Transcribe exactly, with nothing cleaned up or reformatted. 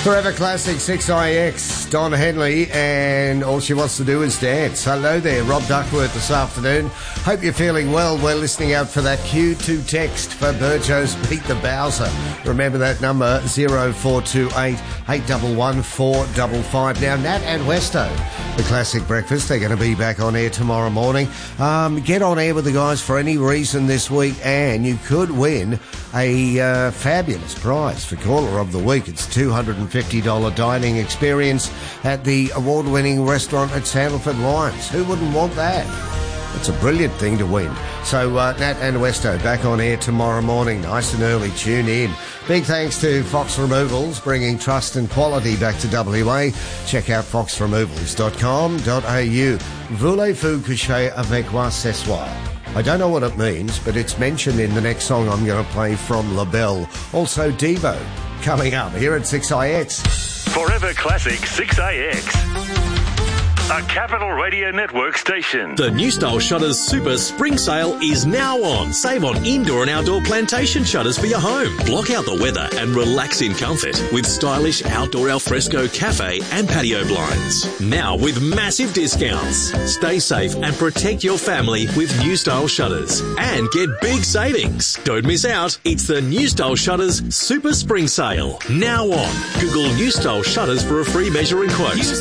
Forever Classic six I X, Don Henley, and all she wants to do is dance. Hello there, Rob Duckworth this afternoon. Hope you're feeling well. We're listening out for that Q two text for Burjo's Beat the Bowser. Remember that number, zero four two eight, eight one one, four five five. Now, Nat and Westo, the Classic Breakfast, they're going to be back on air tomorrow morning. Um, get on air with the guys for any reason this week, and you could win a uh, fabulous prize for Caller of the Week. It's two hundred fifty dollars dining experience at the award-winning restaurant at Sandalford Lions. Who wouldn't want that? It's a brilliant thing to win. So uh, Nat and Westo back on air tomorrow morning, nice and early. Tune in. Big thanks to Fox Removals, bringing trust and quality back to W A. Check out fox removals dot com dot a u. Voulez-vous coucher avec moi ce soir? I don't know what it means, but it's mentioned in the next song I'm going to play from La Belle. Also Devo, coming up here at six I X. Forever Classic six A X. A Capital Radio Network station. The New Style Shutters Super Spring Sale is now on. Save on indoor and outdoor plantation shutters for your home. Block out the weather and relax in comfort with stylish outdoor alfresco cafe and patio blinds. Now with massive discounts. Stay safe and protect your family with New Style Shutters. And get big savings. Don't miss out. It's the New Style Shutters Super Spring Sale. Now on. Google New Style Shutters for a free measuring quote.